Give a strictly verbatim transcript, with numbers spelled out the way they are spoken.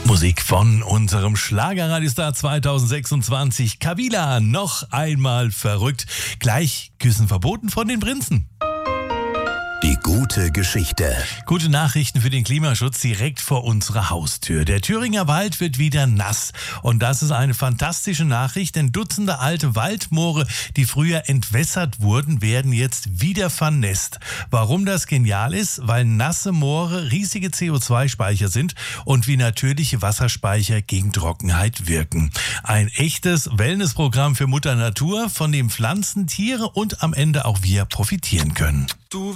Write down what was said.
Musik von unserem Schlagerradiostar zweitausendsechsundzwanzig. Kavila, noch einmal verrückt. Gleich Küssen verboten von den Prinzen. Die gute Geschichte. Gute Nachrichten für den Klimaschutz direkt vor unserer Haustür. Der Thüringer Wald wird wieder nass. Und das ist eine fantastische Nachricht, denn Dutzende alte Waldmoore, die früher entwässert wurden, werden jetzt wieder vernässt. Warum das genial ist? Weil nasse Moore riesige C O zwei Speicher sind und wie natürliche Wasserspeicher gegen Trockenheit wirken. Ein echtes Wellnessprogramm für Mutter Natur, von dem Pflanzen, Tiere und am Ende auch wir profitieren können. Du